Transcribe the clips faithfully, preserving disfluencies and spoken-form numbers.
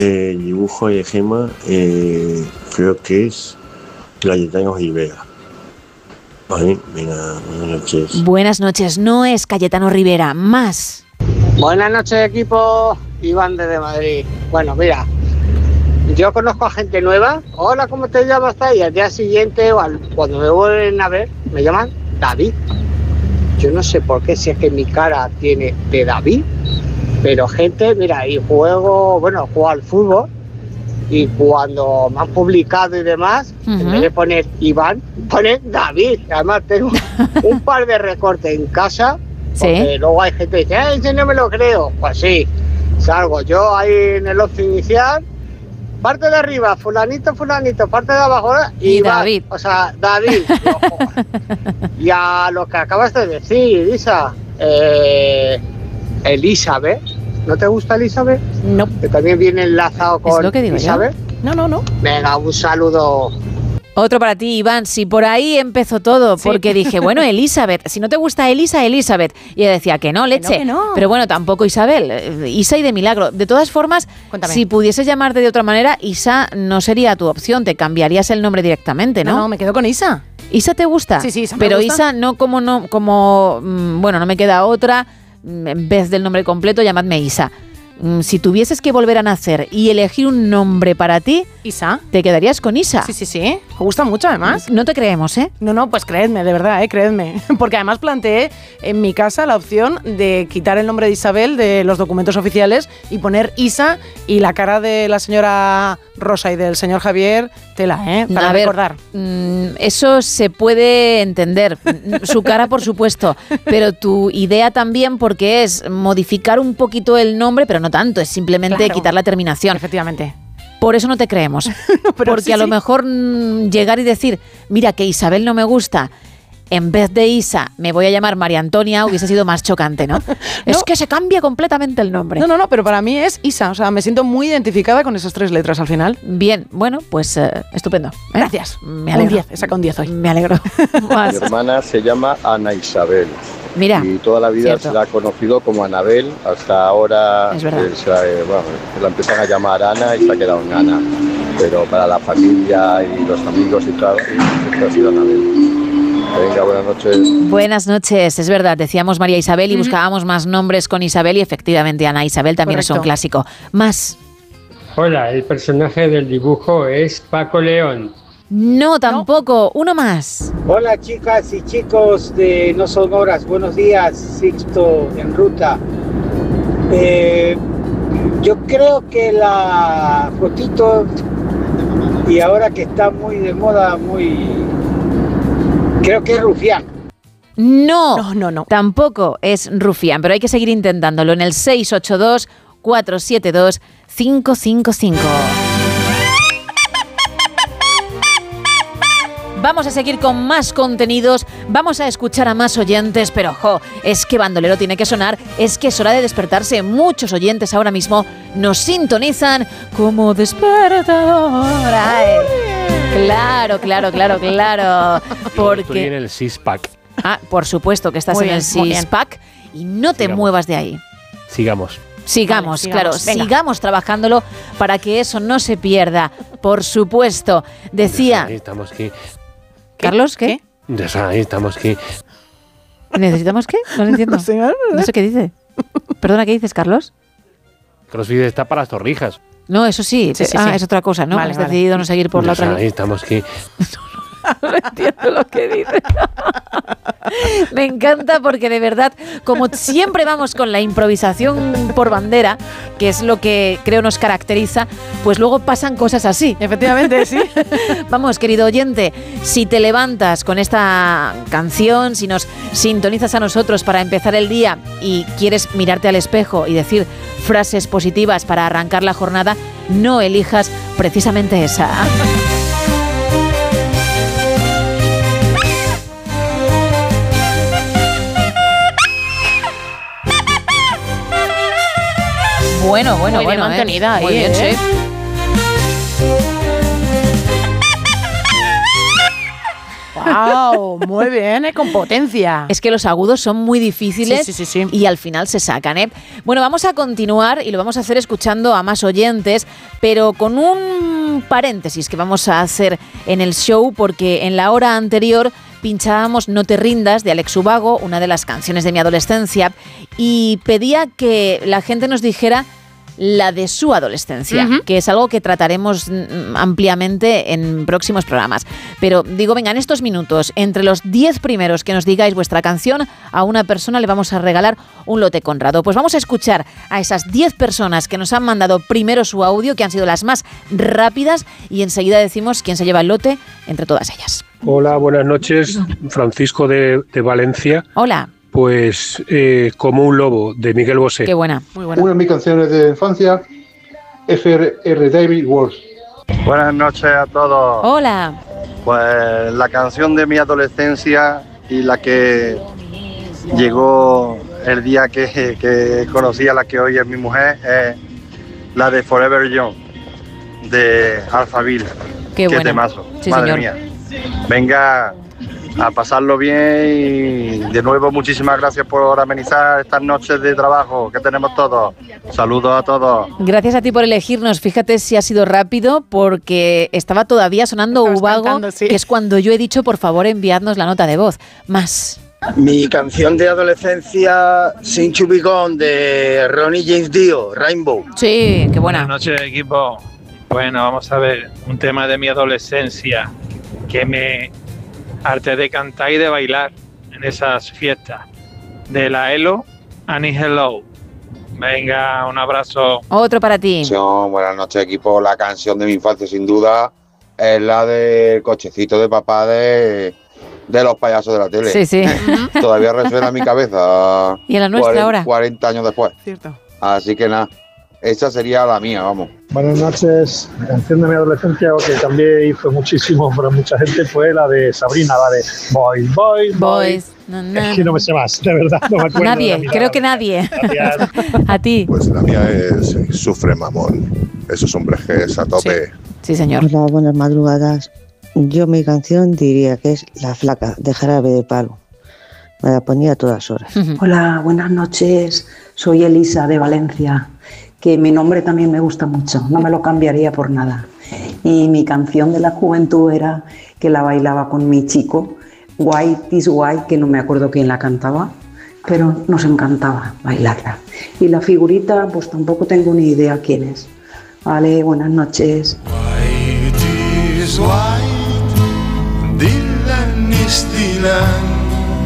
El dibujo de Gema, eh, creo que es Cayetano Rivera. Vale, venga, buenas noches. Buenas noches, no es Cayetano Rivera, más. Buenas noches, equipo. Iván desde Madrid. Bueno, mira, yo conozco a gente nueva. Hola, ¿cómo te llamas? Y al día siguiente, o al, cuando me vuelven a ver, me llaman David. Yo no sé por qué, si es que mi cara tiene de David, pero gente, mira, y juego, bueno, juego al fútbol, y cuando me han publicado y demás, uh-huh. en vez de poner Iván, ponen David. Además tengo un par de recortes en casa, porque ¿sí? Luego hay gente que dice, ¡ay, si no me lo creo! Pues sí, salgo yo ahí en el once inicial, parte de arriba, fulanito, fulanito, parte de abajo, y, y David. O sea, David. Y a lo que acabas de decir, Isa, eh, Elizabeth, ¿no te gusta Elizabeth? No. Que también viene enlazado con ¿Es lo que digo Elizabeth. Yo? No, no, no. Venga, un saludo. Otro para ti, Iván. Si por ahí empezó todo, sí. Porque dije, bueno, Elizabeth, si no te gusta Elisa, Elizabeth. Y ella decía que no, leche. Que no, que no. Pero bueno, tampoco Isabel. Isa y de milagro. De todas formas, cuéntame. Si pudieses llamarte de otra manera, Isa no sería tu opción. Te cambiarías el nombre directamente, ¿no? No, no, me quedo con Isa. ¿Isa te gusta? Sí, sí, Isa me Pero gusta. Isa no como, no como, bueno, no me queda otra. En vez del nombre completo, llamadme Isa. Si tuvieses que volver a nacer y elegir un nombre para ti, Isa, ¿te quedarías con Isa? Sí, sí, sí. Me gusta mucho, además. No te creemos, ¿eh? No, no, pues creedme, de verdad, ¿eh? Creedme. Porque además planteé en mi casa la opción de quitar el nombre de Isabel de los documentos oficiales y poner Isa y la cara de la señora Rosa y del señor Javier, tela, ¿eh? Para a ver, recordar. Mmm, eso se puede entender. Su cara, por supuesto. Pero tu idea también, porque es modificar un poquito el nombre, pero no tanto, es simplemente claro, quitar la terminación. Efectivamente. Por eso no te creemos. No, porque sí, a lo sí. mejor mmm, llegar y decir, mira que Isabel no me gusta, en vez de Isa me voy a llamar María Antonia, hubiese sido más chocante, ¿no? no. Es que se cambia completamente el nombre. No, no, no, pero para mí es Isa, o sea, me siento muy identificada con esas tres letras al final. Bien, bueno, pues uh, estupendo. ¿eh? Gracias. Me alegro. Un diez, he sacado un diez hoy. Me alegro. Mi hermana se llama Ana Isabel. Mira, y toda la vida cierto. se la ha conocido como Anabel, hasta ahora es verdad. eh, se, eh, bueno, la empiezan a llamar Ana y se ha quedado en Ana, pero para la familia y los amigos y tal, siempre ha sido Anabel. Venga, buenas noches. Buenas noches, es verdad, decíamos María Isabel y uh-huh. buscábamos más nombres con Isabel y efectivamente Ana Isabel también Correcto. Es un clásico. Más. Hola, el personaje del dibujo es Paco León. No, tampoco. ¿No? Uno más. Hola, chicas y chicos de No Son Horas. Buenos días, Sixto en ruta. Eh, yo creo que la fotito, y ahora que está muy de moda, muy... creo que es Rufián. No, no, no, no. Tampoco es Rufián, pero hay que seguir intentándolo en el seis ocho dos, cuatro siete dos, cinco cinco cinco. Vamos a seguir con más contenidos, vamos a escuchar a más oyentes, pero ojo, es que Bandolero tiene que sonar, es que es hora de despertarse. Muchos oyentes ahora mismo nos sintonizan como despertador. Ay, claro, claro, claro, claro. Porque... Estoy en el six-pack. Ah, por supuesto que estás muy en bien, el six-pack y no te sigamos. muevas de ahí. Sigamos. Sigamos, vale, claro, sigamos, venga. sigamos trabajándolo para que eso no se pierda, por supuesto. Decía... Necesitamos que... ¿Carlos, qué? Necesitamos que... ¿Necesitamos qué? No lo entiendo. No sé, no sé qué dice. Perdona, ¿qué dices, Carlos? CrossFit está para las torrijas. No, eso sí. Sí, sí, ah, sí. es otra cosa, ¿no? Vale, Has vale. decidido no seguir por la otra línea. Necesitamos que... No entiendo lo que dice. Me encanta porque de verdad, como siempre vamos con la improvisación por bandera, que es lo que creo nos caracteriza, pues luego pasan cosas así. Efectivamente, sí. Vamos, querido oyente, si te levantas con esta canción, si nos sintonizas a nosotros para empezar el día y quieres mirarte al espejo y decir frases positivas para arrancar la jornada, no elijas precisamente esa. Bueno, bueno, muy bueno. Bien mantenida, eh. Muy ahí, bien, ¿eh? sí. ¡Wow! Muy bien, ¿eh? Con potencia. Es que los agudos son muy difíciles sí, sí, sí, sí. y al final se sacan, ¿eh? Bueno, vamos a continuar y lo vamos a hacer escuchando a más oyentes, pero con un paréntesis que vamos a hacer en el show, porque en la hora anterior pinchábamos No te rindas de Alex Ubago, una de las canciones de mi adolescencia, y pedía que la gente nos dijera la de su adolescencia, uh-huh. que es algo que trataremos ampliamente en próximos programas. Pero digo, venga, en estos minutos, entre los diez primeros que nos digáis vuestra canción, a una persona le vamos a regalar un lote Conrado. Pues vamos a escuchar a esas diez personas que nos han mandado primero su audio, que han sido las más rápidas, y enseguida decimos quién se lleva el lote entre todas ellas. Hola, buenas noches. Francisco de, de Valencia. Hola. Pues eh, Como un lobo, de Miguel Bosé. Qué buena, muy buena. Una de mis canciones de infancia, F R David Wars. Buenas noches a todos. Hola. Pues la canción de mi adolescencia y la que llegó el día que, que conocí a la que hoy es mi mujer es la de Forever Young, de Alphaville. Qué, Qué temazo, sí, madre señor. mía. Venga a pasarlo bien y de nuevo muchísimas gracias por amenizar estas noches de trabajo que tenemos todos. Saludos a todos. Gracias a ti por elegirnos. Fíjate si ha sido rápido, porque estaba todavía sonando Estabas Ubago, cantando, sí. que es cuando yo he dicho, por favor, enviadnos la nota de voz. Más. Mi canción de adolescencia, Sin To Be Gone, de Ronnie James Dio, Rainbow. Sí, qué buena. Buenas noches, equipo. Bueno, vamos a ver, un tema de mi adolescencia que me harté de cantar y de bailar en esas fiestas. De la Elo, Annie Hello. Venga, un abrazo. Otro para ti. Buenas noches, equipo. La canción de mi infancia, sin duda, es la del cochecito de papá de, de los payasos de la tele. Sí, sí. Todavía resuena en mi cabeza. Y en la nuestra cuarenta, ahora. cuarenta años después. Cierto. Así que nada, esa sería la mía, vamos. Buenas noches. La canción de mi adolescencia, que también hizo muchísimo para mucha gente, fue la de Sabrina, la de Boys, Boys, Boys. No, no. Es que no me sé más, de verdad, no me acuerdo. Nadie, creo que nadie. A ti. Pues la mía es Sufre Mamón. Esos hombres que es a tope. Sí, sí, señor. Hola, buenas madrugadas. Yo mi canción diría que es La Flaca, de Jarabe de Palo. Me la ponía a todas horas. Hola, buenas noches. Soy Elisa de Valencia, que mi nombre también me gusta mucho, no me lo cambiaría por nada. Y mi canción de la juventud era que la bailaba con mi chico, White is White, que no me acuerdo quién la cantaba, pero nos encantaba bailarla. Y la figurita, pues tampoco tengo ni idea quién es. Vale, buenas noches. White is white, Dylan is Dylan.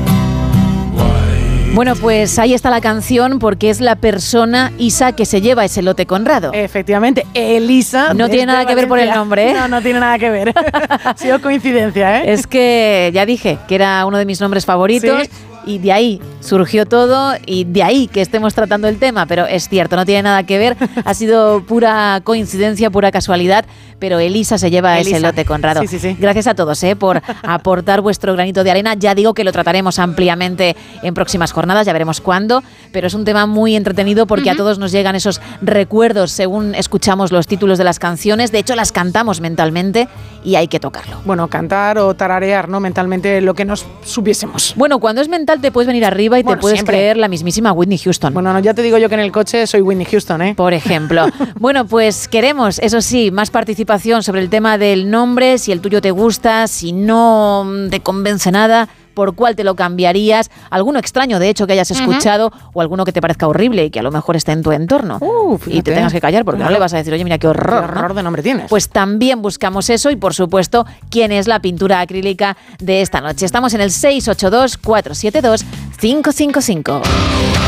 Bueno, pues ahí está la canción, porque es la persona, Isa, que se lleva ese lote Conrado. Efectivamente, Elisa. No tiene nada que ver por el nombre, ¿eh? No, no tiene nada que ver. Ha sido coincidencia, ¿eh? Es que ya dije que era uno de mis nombres favoritos. ¿Sí? Y de ahí surgió todo, y de ahí que estemos tratando el tema, pero es cierto, no tiene nada que ver, ha sido pura coincidencia, pura casualidad, pero Elisa se lleva Elisa. ese lote Conrado. Sí, sí, sí. Gracias a todos ¿eh? por aportar vuestro granito de arena. Ya digo que lo trataremos ampliamente en próximas jornadas, ya veremos cuándo, pero es un tema muy entretenido porque uh-huh. a todos nos llegan esos recuerdos según escuchamos los títulos de las canciones. De hecho, las cantamos mentalmente y hay que tocarlo. Bueno, cantar o tararear, ¿no? Mentalmente lo que nos supiésemos. Bueno, cuando es mental te puedes venir arriba y bueno, te puedes siempre. creer la mismísima Whitney Houston. Bueno, no, ya te digo yo que en el coche soy Whitney Houston, ¿eh? Por ejemplo. Bueno, pues queremos, eso sí, más participación sobre el tema del nombre, si el tuyo te gusta, si no te convence nada, por cuál te lo cambiarías, alguno extraño de hecho que hayas escuchado uh-huh. o alguno que te parezca horrible y que a lo mejor esté en tu entorno uh, y te tengas que callar porque no. no le vas a decir, oye, mira qué horror, qué horror ¿no? de nombre tienes. Pues también buscamos eso y por supuesto quién es la pintura acrílica de esta noche. Estamos en el seis ocho dos, cuatro siete dos, cinco cinco cinco.